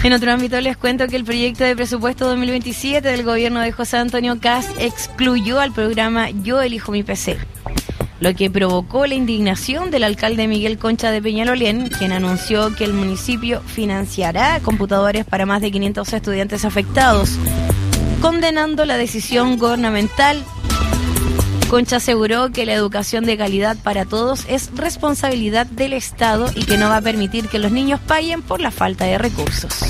En otro ámbito les cuento que el proyecto de presupuesto 2027 del gobierno de José Antonio Kast excluyó al programa Yo Elijo Mi PC, lo que provocó la indignación del alcalde Miguel Concha de Peñalolén, quien anunció que el municipio financiará computadores para más de 500 estudiantes afectados, condenando la decisión gubernamental. Concha aseguró que la educación de calidad para todos es responsabilidad del Estado y que no va a permitir que los niños paguen por la falta de recursos.